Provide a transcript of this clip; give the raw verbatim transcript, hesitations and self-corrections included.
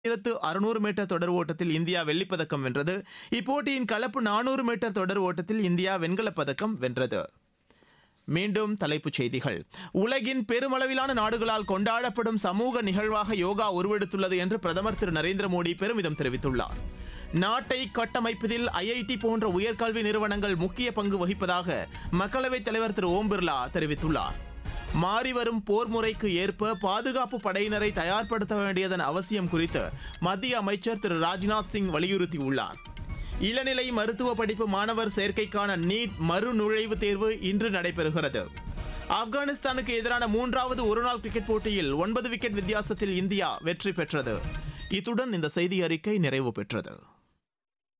ஆயிரத்து அறுநூறு மீட்டர் தொடர் ஓட்டத்தில் இந்தியா வெள்ளிப்பதக்கம் வென்றது. இப்போட்டியின் கலப்பு நானூறு மீட்டர் தொடர் ஓட்டத்தில் இந்தியா வெண்கலப் பதக்கம் வென்றது. மீண்டும் தலைப்புச் செய்திகள். உலகின் பெருமளவிலான நாடுகளால் கொண்டாடப்படும் சமூக நிகழ்வாக யோகா உருவெடுத்துள்ளது என்று பிரதமர் திரு நரேந்திர மோடி பெருமிதம் தெரிவித்துள்ளார். நாட்டை கட்டமைப்பதில் ஐஐடி போன்ற உயர்கல்வி நிறுவனங்கள் முக்கிய பங்கு வகிப்பதாக மக்களவைத் தலைவர் திரு ஓம் பிர்லா தெரிவித்துள்ளார். மாறிவரும் போர் முறைக்கு ஏற்ப பாதுகாப்பு படையினரை தயார்படுத்த வேண்டியதன் அவசியம் குறித்து மத்திய அமைச்சர் திரு ராஜ்நாத் சிங் வலியுறுத்தியுள்ளார். இளநிலை மருத்துவ படிப்பு மாணவர் சேர்க்கைக்கான நீட் மறுநுழைவுத் தேர்வு இன்று நடைபெறுகிறது. ஆப்கானிஸ்தானுக்கு எதிரான மூன்றாவது ஒருநாள் கிரிக்கெட் போட்டியில் ஒன்பது விக்கெட் வித்தியாசத்தில் இந்தியா வெற்றி பெற்றது. இத்துடன் இந்த செய்தி அறிக்கை நிறைவு பெற்றது.